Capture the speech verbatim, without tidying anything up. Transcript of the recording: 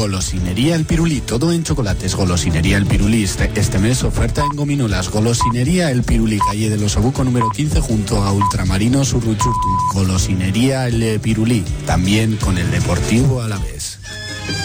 Golosinería El Pirulí, todo en chocolates. Golosinería El Pirulí, este, este mes oferta en gominolas. Golosinería El Pirulí, calle de los Obuco número quince, junto a Ultramarinos Urruchurtu. Golosinería El Pirulí, también con el Deportivo Alavés.